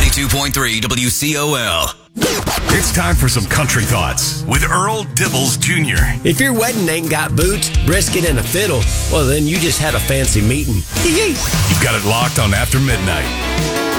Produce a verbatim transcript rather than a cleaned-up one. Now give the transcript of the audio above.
ninety-two point three W C O L. It's time for some country thoughts with Earl Dibbles Junior If your wedding ain't got boots, brisket, and a fiddle, well, then you just had a fancy meeting. You've got it locked on After Midnight.